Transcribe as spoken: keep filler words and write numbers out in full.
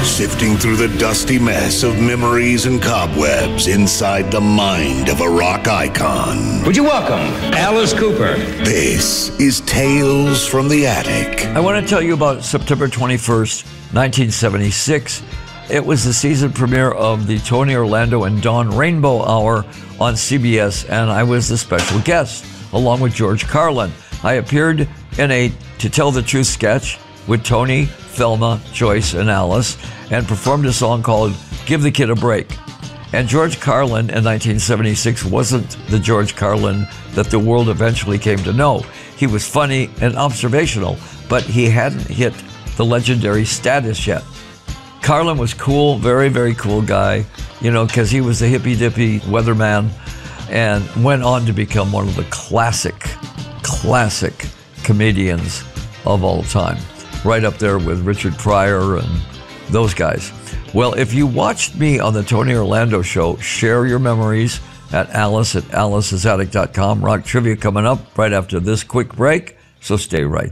sifting through the dusty mess of memories and cobwebs inside the mind of a rock icon. Would you welcome Alice Cooper? This is Tales from the Attic. I want to tell you about September twenty-first, nineteen seventy-six. It was the season premiere of the Tony Orlando and Dawn Rainbow Hour on C B S, and I was the special guest, along with George Carlin. I appeared in a To Tell the Truth sketch with Tony, Thelma, Joyce, and Alice, and performed a song called Give the Kid a Break. And George Carlin in nineteen seventy-six wasn't the George Carlin that the world eventually came to know. He was funny and observational, but he hadn't hit the legendary status yet. Carlin was cool, very, very cool guy, you know, because he was the hippy-dippy weatherman and went on to become one of the classic, classic comedians of all time. Right up there with Richard Pryor and those guys. Well, if you watched me on the Tony Orlando show, share your memories at Alice at alice's attic dot com. Rock trivia coming up right after this quick break, so stay right